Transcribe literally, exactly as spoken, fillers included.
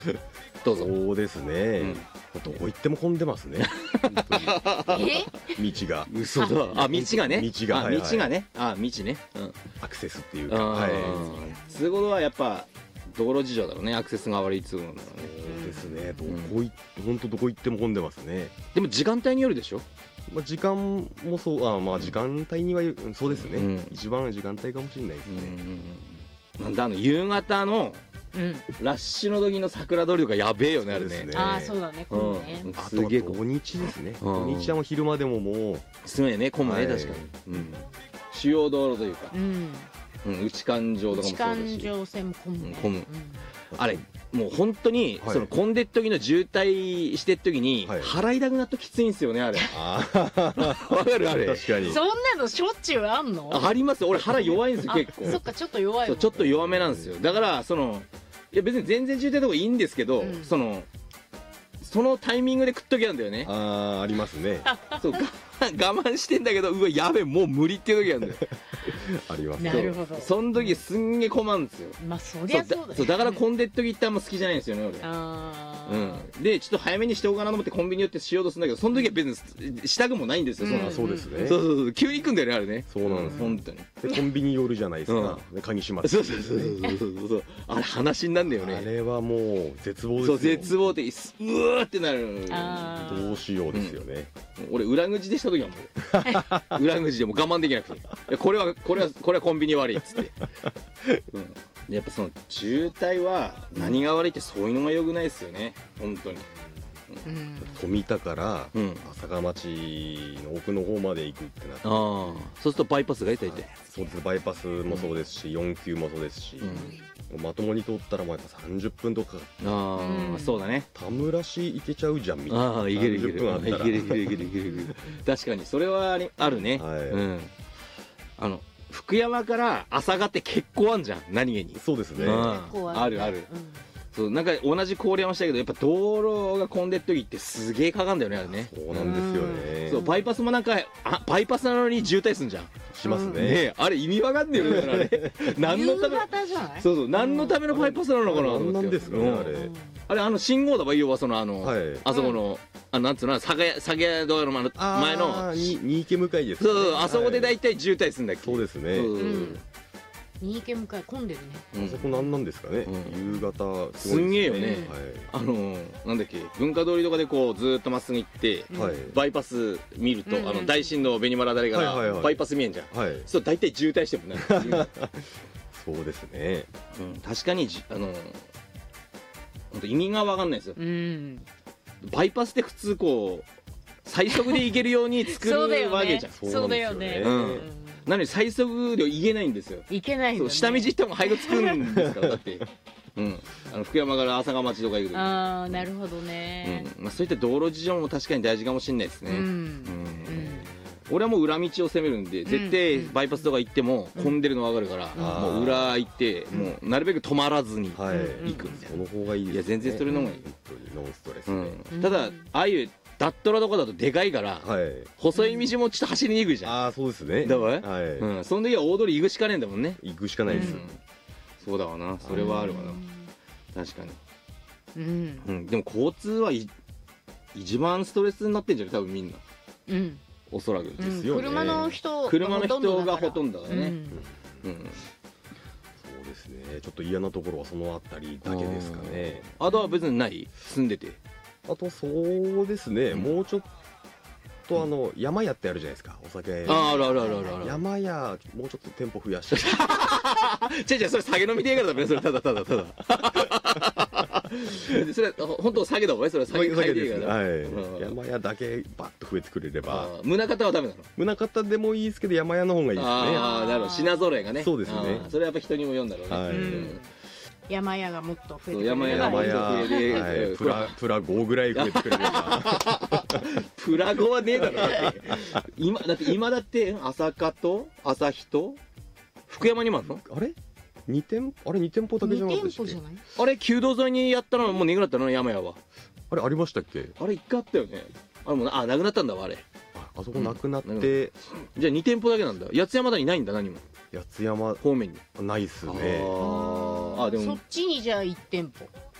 どうぞ。 そうですね、どこ行っても混んでますね本当にえ道が嘘だ。あ、道がね。 道があ、 はいはい道がね。あ、道ね。うん。 アクセスっていうか、 あはい、 ーつうことはやっぱ道路事情だろうね。アクセスが悪いっつうのだろうね。 そうですね、どこい本当どこ行っても混んでますね。 でも時間帯によるでしょ。 まあ、時間もそうあまあ時間帯にはうんそうですね、 うん一番時間帯かもしれないですうんね、 うん。なんだあの夕方のうんラッシュの時の桜通りとかやべえよねあれね。 そうですねああそうだね今度ねうんあとはすげえ土日ですね、 うん土日はもう昼間でももうすごいね混むね、 はい確かに。うん。主要道路というか、 うんうん、内環状とかも内そうだし。 環状線も混むねうん混むうんあれもう本当に、 はいその混んでっ時の渋滞してっ時に、 はい払いたくなっときついんですよねあれ。 ああわかるあれ。 確かにそんなのしょっちゅうあんのあありますよ。俺腹弱いんですよあ結構。 そっかちょっと弱いもそうんちょっと弱めなんですよ。だからそのいや別に全然渋滞とかいいんですけど、 うんそのそのタイミングで食っときなんだよね。 あーありますねそう我慢してんだけどうわやべえもう無理っていう時なんだよ。 ありますなるほどその時すんげえ困るんですよ。 まあそりそうゃそうだだそうだから混んでっ時ってあんま好きじゃないんですよね俺。 ああうん、でちょっと早めにしておかなと思ってコンビニ寄ってしようとするんだけどその時は別にしたくもないんですよ、 うんそんなあそうですね、 そうそうそう急に行くんだよねあれね。 そうなんです、 本当に。 でコンビニ寄るじゃないですか、で鍵閉まってそうそうそうそうそうそうあれ話になんだよあね。 れはもう絶望ですよ。 そう絶望的すうわーってなる。 あーどうしようですよね、 俺裏口でした時はもう裏口でもう我慢できなくていやこれはこれはこれはコンビニ悪いっつって、うん、でやっぱその渋滞は何が悪いってそういうのが良くないですよね本当に。 うん富田からうん朝霞町の奥の方まで行くってなって、 ああそうするとバイパスが大体、 そうですバイパスもそうですし、よん級もそうですし、 うん、 まともに通ったらもうやっぱさんじゅっぷんとかかかっああ、 うんそうだね。 田村市行けちゃうじゃんみたいな。 ああいけるいけさんじゅっぷんあったらるいけるいけるいけるいけるいける確かにそれはありあるね、 はいうん、あの福山から朝霞って結構あんじゃん何気に。 そうですね、 うん結構あるあるそうなんか同じ郡山したけどやっぱ道路が混んでる時ってすげえかかんだよねあれね。 そうなんですよね、 そうバイパスもなんかあバイパスなのに渋滞すんじゃんしますね、 ねえあれ意味わかんねえよねあれ何のため夕方じゃないそうそう何のためのバイパスなのかなと思って。 何なんですかねうんあれ、 あれあの信号だわ要はそのあの、 はいあそこの、あのなんつうの下げ下げ道路の前のあーに新池向かいですかね、 そうそうあそこで大体、 体渋滞するんだっけ。 そうですね、 そうそううん新池向かい混んでるねうんあそこ何なんですかね、 うん夕方すんげえよねはあのなんだっけ文化通りとかでこうずーっとまっすぐ行ってい、はいバイパス見ると、 うんうんあの大震の紅村だれかはいはいはいらバイパス見えんじゃん、 はい、 そう大体渋滞してもんね、 そうですね、 うん、確かにじあの本当意味が分かんないですよ。 うんバイパスって普通こう最速で行けるように作そうだよねるわけじゃん。 そうだよねうんうんなのに最速で行けないんですよ。 いけないんだねそう下道行っても配慮つくんですからだって、うん、あの福山から朝霞町とか行くとき、 ああなるほどねうんまあ、そういった道路事情も確かに大事かもしれないですね。 うんうん俺はもう裏道を攻めるんで絶対バイパスとか行っても混んでるの分かるから、 うんもう裏行ってもうなるべく止まらずに、 はい、 うん行くみたいその方がいいです、ね、 いや全然それの方がいい本当にノンストレスうで、 んただああいうダットラとかだとでかいから、 はい、 細い道もちょっと走りにくいじゃん、 ああそうですねだわはい、 うん、その時は大通り行くしかねえんだもんね。 行くしかないです、 うんそうだわなそれはあるわな確かに、 うんうん、でも交通はい一番ストレスになってんじゃない多分みんなうんおそらく、 うんすよね車の人車の人がほとんどどだね、うんそうですねちょっと嫌なところはそのあたりだけですかね。 あとは別にない住んでてあとそうですね、 うんもうちょっとあの山屋ってあるじゃないですかお酒ああるあるあるあるある山屋もうちょっと店舗増やして違う違うそれ酒飲みでええからだめそれただただただそれ本当酒だもんねそれ酒買いでええからはい、 うん山屋だけバッと増えてくれればあー宗像はダメなの宗像でもいいですけど山屋の方がいいですね。 ああなるほど品揃えがねそうですねあーそれはやっぱ人にも読んだろうね、 はいうん山屋がもっと増えてくそうれ山屋がればいい山屋、 増えてはい、プラプラごぐらい増えてくれればプラゴはねえだろだって今だって今だって朝霞と朝日と福山にもあるのあれに店あれに店舗だけじゃなかったにでしたっけ店舗じゃないあれ旧道沿いにやったのもうねぐなったの山屋はあれありましたっけ？ あれ一回あったよねあれもうなあなくなったんだわあれああそこなくなって、 うんじゃあに店舗だけなんだ八つ山田にないんだ何も八つ山方面にないっすね。 あーあでもそっちにじゃあいち店舗